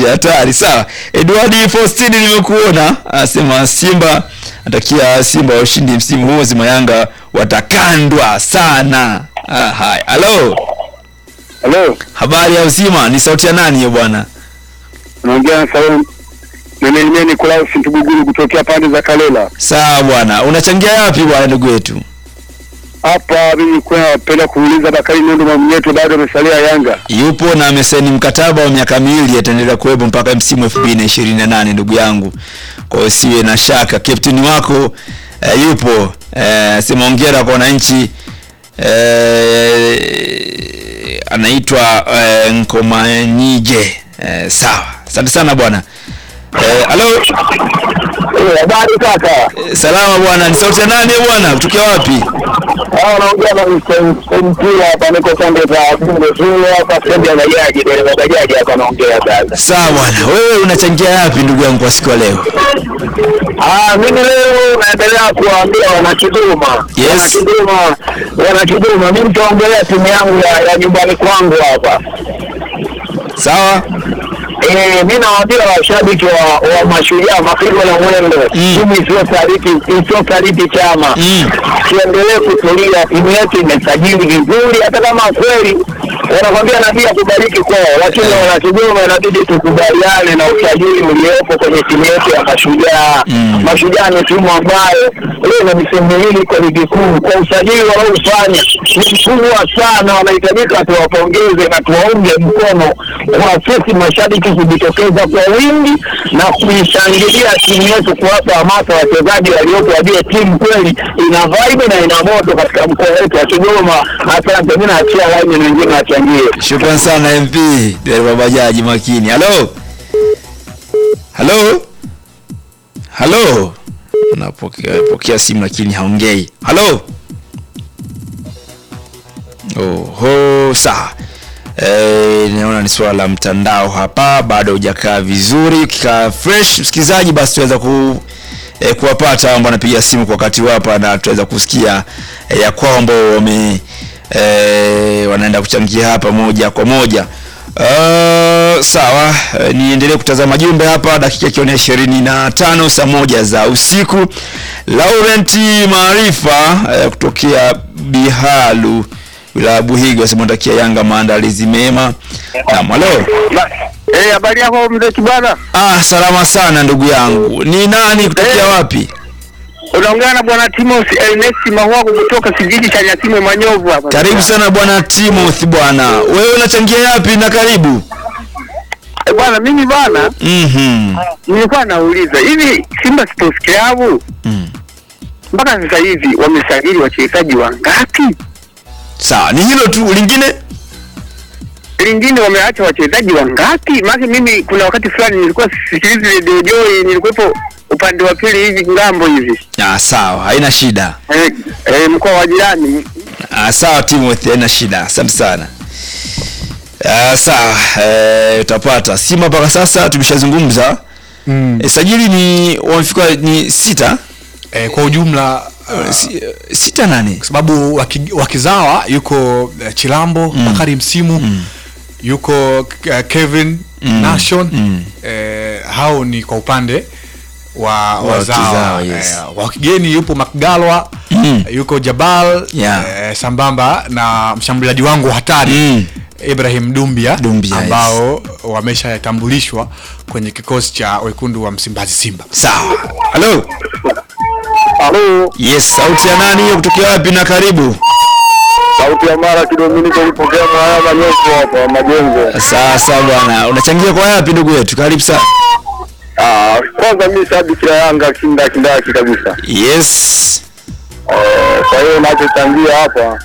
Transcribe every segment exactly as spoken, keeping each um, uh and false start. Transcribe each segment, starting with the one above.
hatari hatari. Sawa, Edward Faustini nimekuona anasema Simba atakia Simba ushindi msimu huu, Simba Yanga watakandwa sana. Ah, hai. Hello. Hello. Habari ya uzima, ni sauti ya nani hiyo bwana? Naongea na Salum. Mimi ni Nicolas Ntuguguru kutokea pande za Kalela. Sawa bwana, unachangia yapi bwana ndugu yetu? Hapa mimi kwa napenda kuuliza Bakari Nondo Mwamnyeto bado amesalia Yanga. Yupo na amesaini mkataba wa miaka miwili, ataendelea kuwepo mpaka msimu elfu mbili na ishirini na nane ndugu yangu. Kwa hiyo siwe na shaka, captain wako eh, yupo. Eh, sema hongera kwa wananchi. Eh, anaitwa eh, Nkomanyije. Eh, sawa. Asante sana bwana. Eh, hello. Eh, habari kaka. Eh, salama bwana, ni sauti ya nani bwana? Kutoka wapi? Ah, naongea na mpira hapa, niko pande za Bunge Zulu hapa, stendi ya bajaji, ndio bajaji hapa naongea sasa. Sawa bwana, wewe unachangia yapi ndugu yangu kwa siku ya leo? Ah, mimi leo naendelea kuambia wana Kiduma. Yes. Wana Kiduma, wana Kiduma, mimi nitaongelea timu yangu ya, ya nyumbani kwangu hapa. Sawa? Eh, mimi nawaambia washabiki wa, wa Mashujaa mapigo na mwendo. Mm. Timu sio saliti, sio saliti chama. Mm. Tuendelee kutulia, timu yetu imesajili vizuri, hata kama kweli wanakwambia nabii akubariki kwao, lakini wana Kigoma inabidi tukubaliane na usajili uliopo kwenye timu yetu ya Mashujaa. Mm. Mashujaa ni timu ambayo leo ni msimu miwili kwa ligi kuu, kwa usajili wanaofanya ni mkubwa sana, wanahitajika tuwapongeze na tuwaunge mkono kwa sisi mashabiki kujitokeza kwa wingi na kuishangilia timu yetu, kuwapa hamasa wachezaji waliopo, wajue timu kweli ina vibe na ina moto katika mkoa wetu wa Kigoma. Asante, mimi naachia line na wengine wachangie. Shukrani sana M P, dereva bajaji makini. Hello. Hello. Hello. Napokea pokea simu lakini haongei. Hello. Oh, ho, sawa. Eh, naona ni swala la mtandao hapa, bado hujakaa vizuri. Kika fresh msikilizaji, basi tuweza ku eh, kuwapata ambao wanapiga simu kwa wakati hapa, na tuweza kusikia eh, ya kwao ambao wame eh, wanaenda kuchangia hapa moja kwa moja. Uh, sawa, uh, niendelee kutazama jumbe hapa, dakika ikiwa ishirini na tano saa moja za usiku. Laurent Maarifa uh, kutokea Bihalu wilaya Buhiga asemtakia Yanga maandalizi mema. Naam, hello. Eh, habari yako mzee Kibana? Ah, salama sana ndugu yangu. Ni nani kutokea Eh, wapi? Unaongea na bwana Timothy Ernest Mahwa kutoka kijiji cha Nyatimo Manyovu hapa. Karibu sana bwana Timothy bwana. Wewe unachangia yapi na karibu? Eh, bwana mimi bwana, Mhm. nilikuwa nauliza hivi Simba Sports Club Mm. mpaka sasa hivi wamesajili wachezaji wangapi? Sawa, ni hilo tu, lingine? Lingine wameacha wachezaji wangapi? Maana mimi kuna wakati fulani nilikuwa sikilizi Radio Joy, nilikuwepo upande wa pili hivi ngambo hivi. Ah, sawa, haina shida. Eh, eh mkoa wa jirani. Ah, sawa Timothy, haina shida. Asante sana. Ah, sawa, eh, utapata. Simba mpaka sasa tumeshazungumza. Mm. E, sajili ni wamefika ni sita. E, kwa ujumla uh, si, sita nane. Kwa sababu waki, wakizawa yuko uh, Chilambo, mm. Bakari Msimu, mm. yuko uh, Kevin, mm. Nation, mm. E, hao ni kwa upande wa wazawa. Yes. E, wa kigeni yupo Makgalwa, mm. yuko Jabal, yeah. E, sambamba na mshambuliaji wangu hatari, mm. Ibrahim Dumbia, Dumbia ambao yes. wameshatambulishwa kwenye kikosi cha wekundu wa Msimbazi Simba. Sawa. Hello. Hello. Yes, sauti ya nani hiyo kutokea wapi na karibu? Sauti ya Mara Kidominiko ilipokea haya manyofu hapa majengo. Sasa bwana, unachangia kwa yapi ndugu yetu? Karibu sana. Ah, kwanza mimi shabiki ya Yanga kinda kindaki kabisa. Yes. Eh, kwa hiyo ninachochangia hapa,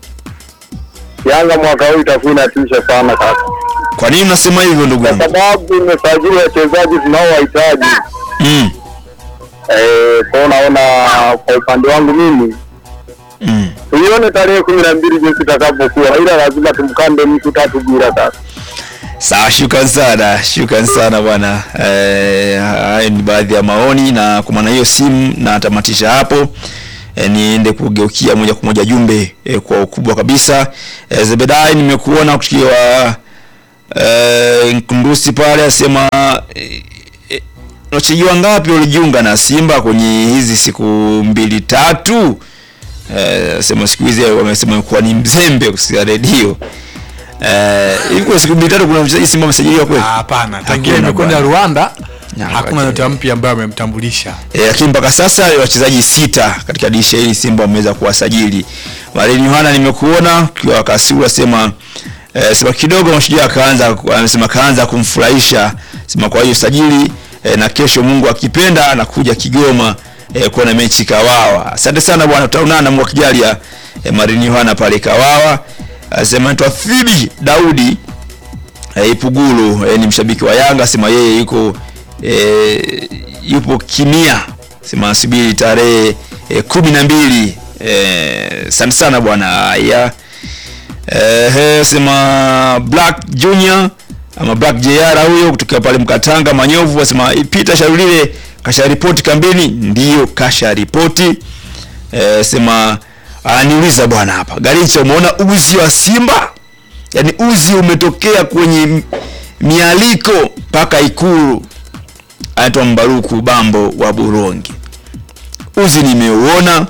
Yanga mwaka huu itakuwa tisha sana kaka. Kwa nini unasema hivyo ndugu yangu? Kwa sababu imesajili wachezaji tunaowahitaji. Mm. Eh, kwa naona kwa upande wangu mimi mm. tuione tarehe kumi na mbili jinsi itakapokuwa, ila lazima tumkande mtu tatu bila tatu. Sawa, shukrani sana. Shukrani sana bwana. Eh, haya ni baadhi ya maoni, na kwa maana hiyo simu na tamatisha hapo. E, niende kugeukia moja kwa moja jumbe e, kwa ukubwa kabisa. E, Zebedai nimekuona ukiwa eh, Nkundusi pale asema eh, eh, unachojua ngapi ulijiunga na Simba kwenye hizi siku mbili tatu? Eh, asema siku hizi wamesema kuwa ni mzembe kusikia redio. Eh, hiyo siku mbili tatu kuna mchezaji Simba msajiliwa kweli? Hapana, tangia imekwenda Rwanda hakuna yote mpya ambaye amemtambulisha. Eh, lakini mpaka sasa wachezaji sita katika dirisha hili Simba wameweza kuwasajili. Marlin Yohana nimekuona kwa Kasulu asema eh, sema kidogo Mashujaa kaanza anasema kaanza kumfurahisha. Sema kwa hiyo sajili eh, na kesho Mungu akipenda anakuja Kigoma eh, kuona mechi Kawawa. Asante sana bwana, tutaonana Mungu akijalia. Eh, Marlin Yohana pale Kawawa. Asema Twafibi Daudi eh, Ipugulu eh, ni mshabiki wa Yanga, sema yeye yuko E, yupo kimia, sema subiri tarehe e, kumi na mbili. Eh, sana sana bwana. Haya, eh, sema Black Junior ama Black J R huyo kutoka pale Mkatanga Manyovu asema Peter Sharulile kasha ripoti kambini. Ndio kasha ripoti. Eh, sema ananiuliza bwana hapa Garincha, umeona uzi wa Simba? Yaani uzi umetokea kwenye mialiko mpaka Ikulu. Anaitwa Mbaruku Bambo wa Burongi. Uzi nimeuona.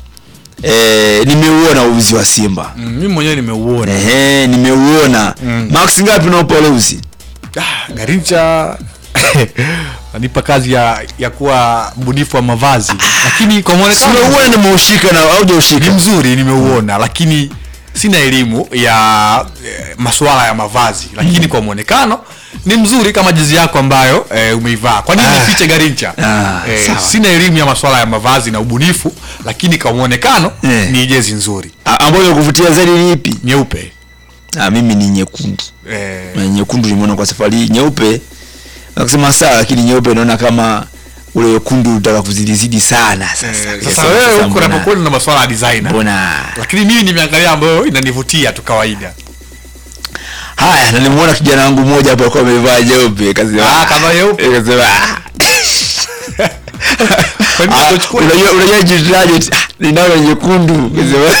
Eh, nimeuona uzi wa Simba. Mm, mimi mwenyewe nimeuona. Ehe, nimeuona. Mm. Max ngapi unaopa ule uzi? Ah, Garincha anipa kazi ya ya kuwa mbunifu wa mavazi. Lakini kwa muonekano nimeuona, nimeushika na au hujaushika. Ni mzuri nimeuona, lakini sina elimu ya e, masuala ya mavazi, lakini mm. kwa muonekano ni mzuri kama jezi yako ambayo e, umeivaa. Kwa nini ah. nifiche Garincha? Ah, e, sina elimu ya masuala ya mavazi na ubunifu, lakini kwa muonekano eh. ni jezi nzuri. Ambayo kuvutia zaidi ni ipi? Nyeupe. Ah, mimi ni nyekundu. Eh, na nyekundu nimeona kwa safari nyeupe. Nakisema sawa, lakini nyeupe naona kama ule wekundu utaka kuzidizidi sana sasa. Eh, sasa wewe uko unapokuwa na masuala ya designer. Mbona? Lakini mimi nimeangalia ambayo inanivutia tu kawaida. Haya, na nimeona kijana wangu mmoja hapo alikuwa amevaa nyeupe, akasema ah, kama nyeupe. Akasema kwa nini unachukua? Unajua unajua jitiraje? Ninaona nyekundu. Akasema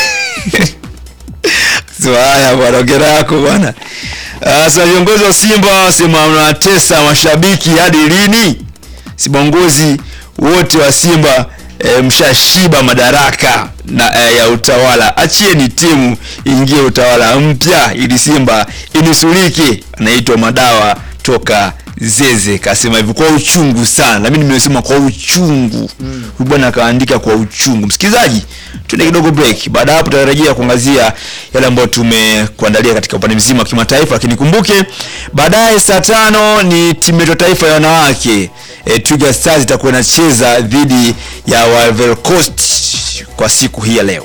sio haya bwana, ongera yako bwana. Sasa viongozi wa Simba wasema wanatesa mashabiki hadi lini? Si bongozi wote wa Simba e, mshashiba madaraka na e, ya utawala. Achieni timu ingie utawala mpya ili Simba inusulike. Anaitwa Madawa toka Zeze kasema hivyo kwa uchungu sana. Na mimi nimesema kwa uchungu. Mm. Bwana akaandika kwa uchungu. Msikilizaji, tuende kidogo break. Baada hapo tutarejea kuangazia yale ambayo tumekuandalia katika upande mzima wa kimataifa. Lakini kumbuke baadaye saa tano ni timu ya taifa ya wanawake. E, Twiga Stars itakuwa inacheza dhidi ya Ivory Coast kwa siku hii ya leo.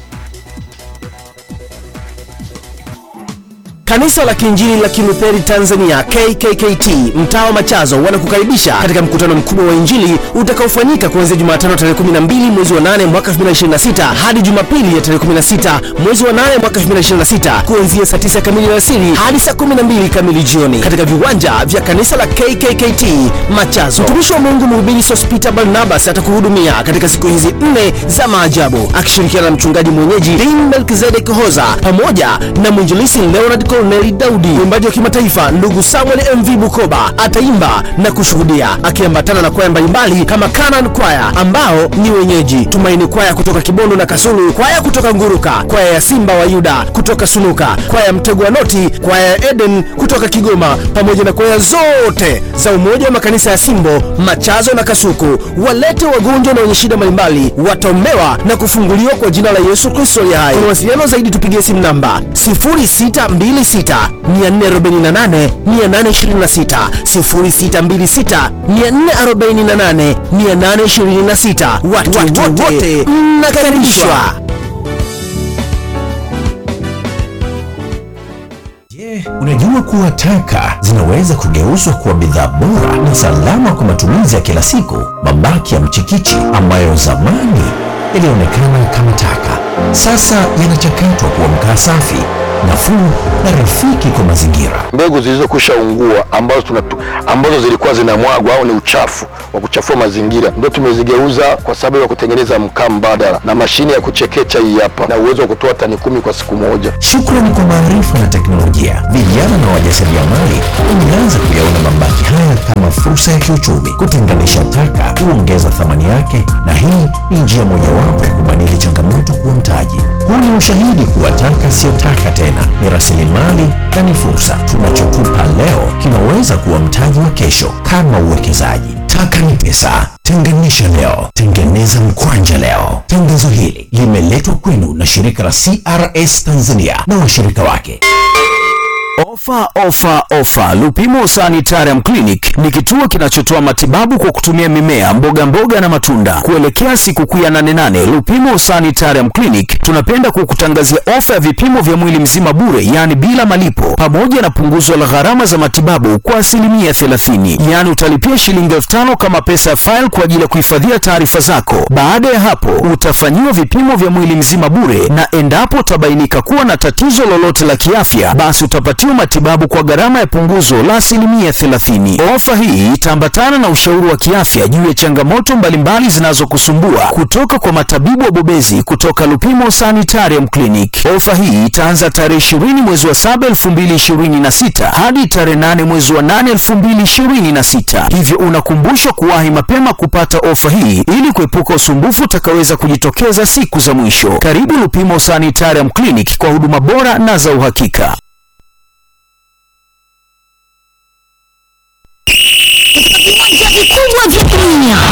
Kanisa la Kiinjili la Kilutheri Tanzania K K K T mtaa wa Machazo wanakukaribisha katika mkutano mkubwa wa Injili utakaofanyika kuanzia Jumatano tarehe kumi na mbili mwezi wa nane mwaka elfu mbili ishirini na sita hadi Jumapili ya tarehe kumi na sita mwezi wa nane mwaka elfu mbili ishirini na sita kuanzia saa tisa kamili alasiri hadi saa kumi na mbili kamili jioni katika viwanja vya kanisa la K K K T Machazo. Mtumishi wa Mungu Mhubiri Sospita Barnabas atakuhudumia katika siku hizi nne za maajabu akishirikiana na mchungaji mwenyeji Dean Melkizedek Hoza pamoja na mwinjilisi Leonard Corneli Daudi. Mwimbaji wa kimataifa ndugu Samuel M V Bukoba ataimba na kushuhudia akiambatana na kwaya mbalimbali kama Canaan Choir ambao ni wenyeji, Tumaini Choir kutoka Kibondo na Kasulu, kwaya kutoka Nguruka, kwaya ya Simba wa Yuda kutoka Sunuka, kwaya ya Mtego wa Noti, kwaya ya Eden kutoka Kigoma pamoja na kwaya zote za Umoja wa Makanisa ya Simbo, Machazo na Kasuku. Walete wagonjwa na wenye shida mbalimbali wataombewa na kufunguliwa kwa jina la Yesu Kristo aliye hai. Kwa mawasiliano zaidi tupigie simu namba sifuri sita mbili sita nne nne nane nane nane two six sifuri sita mbili sita nne nne nane nane nane two six. Watu wote mnakaribishwa. Je, unajua kuwa taka zinaweza kugeuzwa kuwa bidhaa bora na salama kwa matumizi ya kila siku? Mabaki ya mchikichi ambayo zamani yalionekana kama taka, sasa yanachakatwa kuwa mkaa safi, nafuu na rafiki kwa mazingira. Mbegu zilizokwisha ungua ambazo tunatu, ambazo zilikuwa zinamwagwa au ni uchafu wa kuchafua mazingira ndio tumezigeuza kwa sababu ya kutengeneza mkaa mbadala, na mashine ya kuchekecha hii hapa na uwezo wa kutoa tani kumi kwa siku moja. Shukrani kwa maarifa na teknolojia, vijana na wajasiriamali wameanza kuyaona mabaki haya kama fursa ya kiuchumi. Kutenganisha taka huongeza thamani yake, na hii ni njia mojawapo ya kubadili changamoto kuwa mtaji. Huu ni ushahidi kuwa taka sio taka tena, ni rasilimali na ni fursa. Tunachotupa leo kinaweza kuwa mtaji wa kesho kama uwekezaji. Taka ni pesa. Tenganisha leo, tengeneza mkwanja leo. Tangazo hili limeletwa kwenu na shirika la C R S Tanzania na washirika wake. Ofa, ofa, ofa! Lupimo Sanitarium Clinic ni kituo kinachotoa matibabu kwa kutumia mimea, mboga mboga na matunda. Kuelekea sikukuu ya nane nane, Lupimo Sanitarium Clinic tunapenda kukutangazia ofa ya vipimo vya mwili mzima bure, yani bila malipo, pamoja na punguzo la gharama za matibabu kwa asilimia thelathini. Yani utalipia shilingi elfu tano kama pesa ya file kwa ajili ya kuhifadhia taarifa zako. Baada ya hapo utafanyiwa vipimo vya mwili mzima bure, na endapo utabainika kuwa na tatizo lolote la kiafya, basi utapatiwa matibabu kwa gharama ya punguzo la asilimia thelathini. Ofa hii itaambatana na ushauri wa kiafya juu ya changamoto mbalimbali zinazokusumbua kutoka kwa matabibu wabobezi kutoka Lupimo Sanitarium Clinic. Ofa hii itaanza tarehe ishirini mwezi wa saba elfu mbili ishirini na sita hadi tarehe nane mwezi wa nane elfu mbili ishirini na sita. Hivyo unakumbushwa kuwahi mapema kupata ofa hii ili kuepuka usumbufu utakaweza kujitokeza siku za mwisho. Karibu Lupimo Sanitarium Clinic kwa huduma bora na za uhakika. Viwanja vikubwa vya dunia